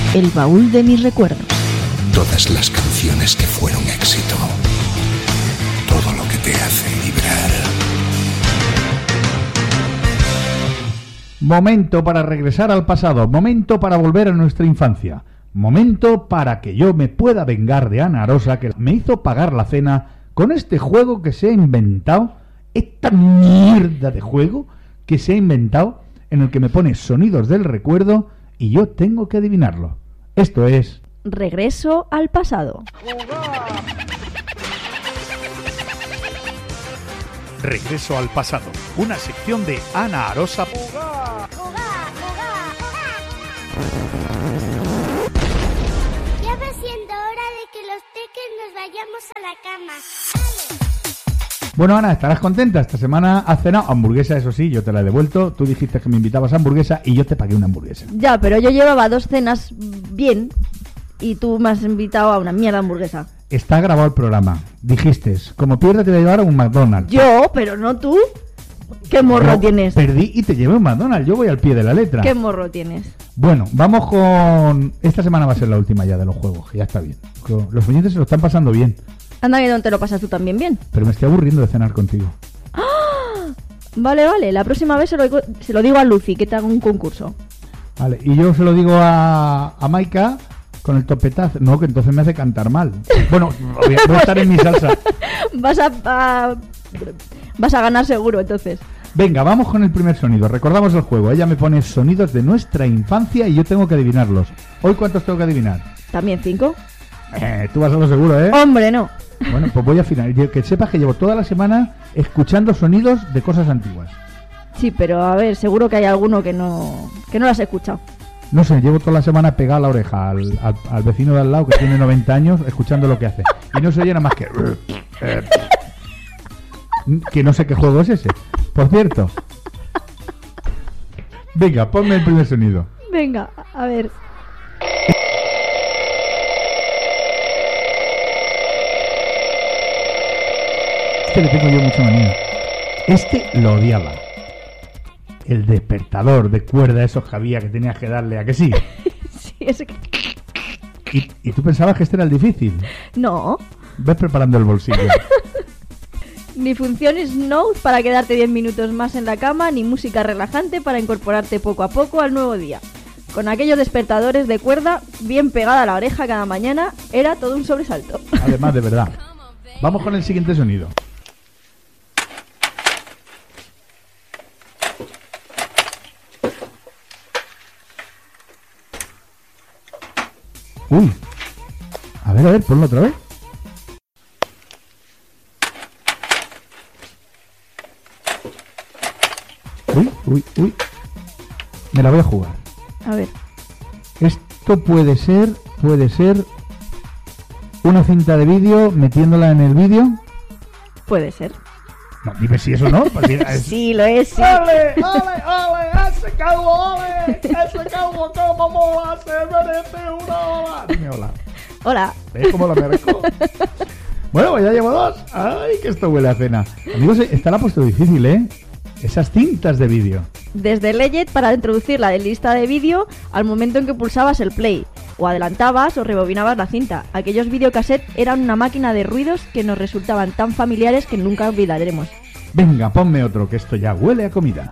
El baúl de mis recuerdos. Todas las canciones que fueron éxito. Todo lo que te hace vibrar. Momento para regresar al pasado. Momento para volver a nuestra infancia. Momento para que yo me pueda vengar de Ana Arosa, que me hizo pagar la cena con este juego que se ha inventado. Esta mierda de juego que se ha inventado, en el que me pone sonidos del recuerdo y yo tengo que adivinarlo. Esto es... Regreso al pasado. Regreso al pasado. Una sección de Ana Arosa. Ya va siendo hora de que los peques nos vayamos a la cama. Bueno, Ana, estarás contenta. Esta semana has cenado hamburguesa, eso sí, yo te la he devuelto. Tú dijiste que me invitabas a hamburguesa y yo te pagué una hamburguesa. Ya, pero yo llevaba 2 cenas bien y tú me has invitado a una mierda hamburguesa. Está grabado el programa. Dijiste, como pierda te voy a llevar a un McDonald's. Yo, pero no tú. ¿Qué morro No, tienes? Perdí y te llevé a un McDonald's. Yo voy al pie de la letra. ¿Qué morro tienes? Bueno, vamos con... Esta semana va a ser la última ya de los juegos, que ya está bien. Los oyentes se lo están pasando bien, Anda, que no te lo pasas tú también bien. pero me estoy aburriendo de cenar contigo. Vale, la próxima vez se lo digo a Lucy, que te haga un concurso. Vale, y yo se lo digo a Maika con el topetazo. No, que entonces me hace cantar mal. Bueno, voy a estar en mi salsa. Vas a ganar seguro, entonces. Venga, vamos con el primer sonido. Recordamos el juego. Ella me pone sonidos de nuestra infancia y yo tengo que adivinarlos. ¿Hoy cuántos tengo que adivinar? ¿También 5? Tú vas a lo seguro, ¿eh? Hombre, no. Bueno, pues voy a afinar. Que sepas que llevo toda la semana escuchando sonidos de cosas antiguas. Sí, pero a ver, seguro que hay alguno que no lo has escuchado. No sé, llevo toda la semana pegada la oreja al vecino de al lado que tiene 90 años escuchando lo que hace. Y no se oye nada más que... que no sé qué juego es ese. Por cierto. Venga, ponme el primer sonido. Venga, a ver. Este le tengo yo mucha manía. Este lo odiaba. El despertador de cuerda, esos que había que tenías que darle, ¿a que sí? Sí, ese que... ¿Y tú pensabas que este era el difícil? No. Ves preparando el bolsillo. Ni funciones Snooze para quedarte 10 minutos más en la cama, ni música relajante para incorporarte poco a poco al nuevo día. Con aquellos despertadores de cuerda bien pegada a la oreja cada mañana, era todo un sobresalto. Además, de verdad. Vamos con el siguiente sonido. Uy. A ver, ponlo otra vez. Uy. Me la voy a jugar. A ver. Esto puede ser una cinta de vídeo metiéndola en el vídeo. Puede ser. No, dime si eso no. Sí, lo es, sí. ¡Ole! ¡Ese calvo, ole! ¡Ese calvo como mola! ¡Se merece una ola! Dime hola. Hola. ¿Ves cómo la merezco? Bueno, pues ya llevo 2. ¡Ay, que esto huele a cena! Amigos, esta la ha puesto difícil, ¿eh? Esas cintas de vídeo. Desde Legend para introducir la lista de vídeo al momento en que pulsabas el play, o adelantabas o rebobinabas la cinta. Aquellos videocassettes eran una máquina de ruidos que nos resultaban tan familiares que nunca olvidaremos. Venga, ponme otro, que esto ya huele a comida.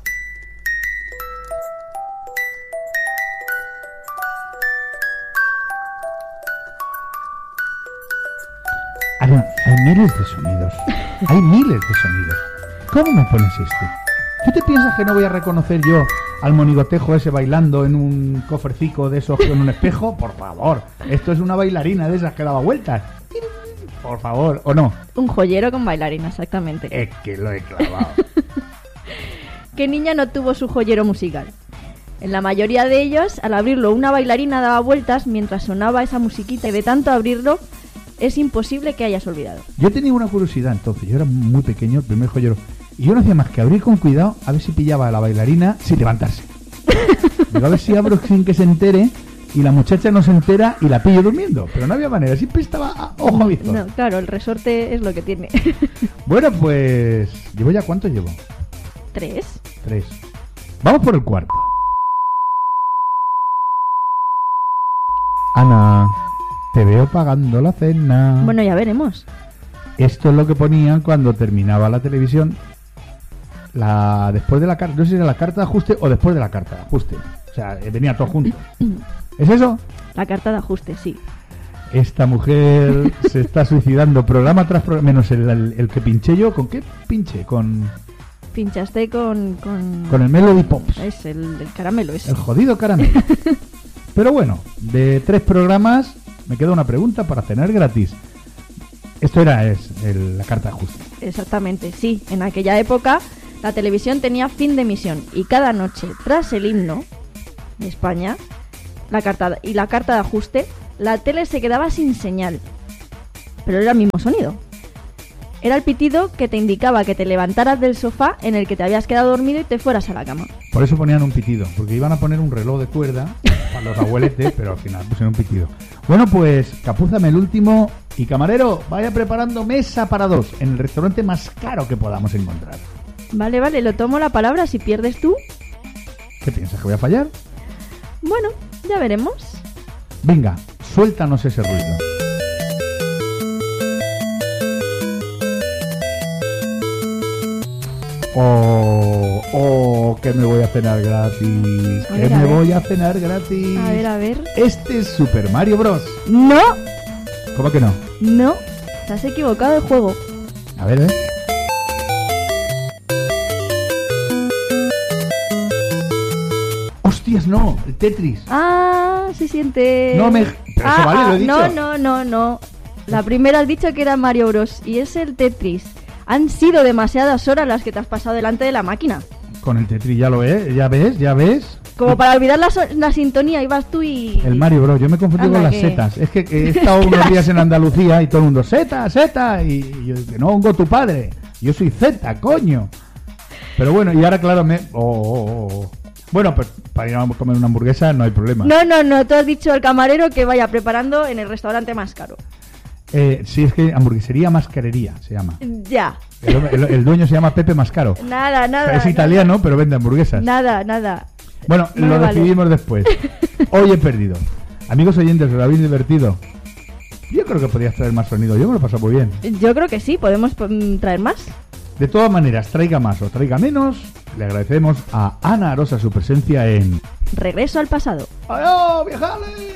Ana, hay miles de sonidos. Hay miles de sonidos. ¿Cómo me pones este? ¿Tú te piensas que no voy a reconocer yo al monigotejo ese bailando en un cofrecico de esos con un espejo? Por favor, esto es una bailarina de esas que daba vueltas. Por favor, ¿o no? Un joyero con bailarina, exactamente. Es que lo he clavado. ¿Qué niña no tuvo su joyero musical? En la mayoría de ellos, al abrirlo, una bailarina daba vueltas mientras sonaba esa musiquita y de tanto abrirlo, es imposible que hayas olvidado. Yo tenía una curiosidad entonces, yo era muy pequeño, el primer joyero, y yo no hacía más que abrir con cuidado a ver si pillaba a la bailarina sin levantarse. Digo, a ver si abro sin que se entere y la muchacha no se entera y la pillo durmiendo, pero no había manera, siempre estaba a ojo abierto. No, claro, el resorte es lo que tiene. Bueno, pues... ¿Llevo ya cuánto llevo? 3. 3. Vamos por el cuarto. Ana, te veo pagando la cena. Bueno, ya veremos. Esto es lo que ponían cuando terminaba la televisión. Después de la carta, no sé si era la carta de ajuste o después de la carta de ajuste. O sea, venía todo junto. ¿Es eso? La carta de ajuste, sí. Esta mujer se está suicidando programa tras programa, menos el que pinché yo. ¿Con qué pinché? Pinchaste con el Melody Pops. Es el caramelo ese. El jodido caramelo. Pero bueno, de 3 programas me queda una pregunta para cenar gratis. Esto era la carta de ajuste. Exactamente, sí. En aquella época la televisión tenía fin de emisión y cada noche, tras el himno de España, la carta de ajuste, la tele se quedaba sin señal. Pero era el mismo sonido. Era el pitido que te indicaba que te levantaras del sofá en el que te habías quedado dormido y te fueras a la cama. Por eso ponían un pitido, porque iban a poner un reloj de cuerda para los abueletes, pero al final pusieron un pitido. Bueno, pues capúzame el último y camarero, vaya preparando mesa para 2 en el restaurante más caro que podamos encontrar. Vale, lo tomo la palabra. Si pierdes tú... ¿Qué piensas, que voy a fallar? Bueno, ya veremos. Venga, suéltanos ese ruido. Que me voy a cenar gratis. Voy a cenar gratis. A ver. Este es Super Mario Bros. ¡No! ¿Cómo que no? No, te has equivocado de juego. A ver, ¡Hostias, no! El Tetris. Ah, se siente... No me... Pero eso vale, lo he dicho. No. La primera has dicho que era Mario Bros. Y es el Tetris. Han sido demasiadas horas las que te has pasado delante de la máquina. Con el Tetris ya lo es, ya ves. Como para olvidar la sintonía, ibas tú y... El Mario Bros. Yo me confundí con las setas. Es que he estado unos días en Andalucía y todo el mundo, seta, y yo digo, no, hongo tu padre. Yo soy zeta, coño. Pero bueno, y ahora claro Bueno, pues para ir a comer una hamburguesa no hay problema. No, tú has dicho al camarero que vaya preparando en el restaurante más caro. Sí, es que hamburguesería Mascarería se llama. Ya. El dueño se llama Pepe Mascaro. Nada. O sea, es italiano, pero vende hamburguesas. Nada. Bueno, no lo decidimos después. Hoy he perdido. Amigos oyentes, ¿os lo habéis divertido? Yo creo que podías traer más sonido. Yo me lo he pasado muy bien. Yo creo que sí, podemos traer más. De todas maneras, traiga más o traiga menos, le agradecemos a Ana Arosa su presencia en... Regreso al pasado. ¡Adiós, viejales!